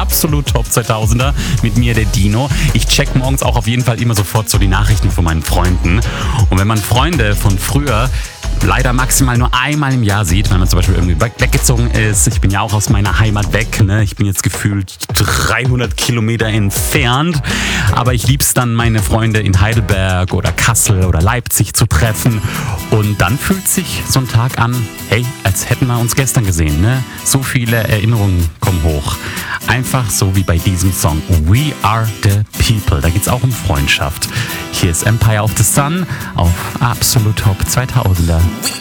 Absolut Top 2000er mit mir, der Dino. Ich check morgens auch auf jeden Fall immer sofort so die Nachrichten von meinen Freunden. Und wenn man Freunde von früher leider maximal nur einmal im Jahr sieht, wenn man zum Beispiel irgendwie weggezogen ist. Ich bin ja auch aus meiner Heimat weg, ne? Ich bin jetzt gefühlt 300 Kilometer entfernt, aber ich lieb's dann, meine Freunde in Heidelberg oder Kassel oder Leipzig zu treffen, und dann fühlt sich so ein Tag an, hey, als hätten wir uns gestern gesehen, ne? So viele Erinnerungen kommen hoch. Einfach so wie bei diesem Song We Are The People. Da geht's auch um Freundschaft. Hier ist Empire of the Sun auf Absolut Top 2000er.